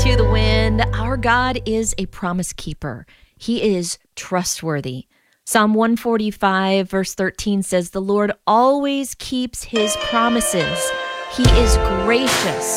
to the Wind. Our God is a promise keeper. He is trustworthy. Psalm 145 verse 13 says, "The Lord always keeps his promises. He is gracious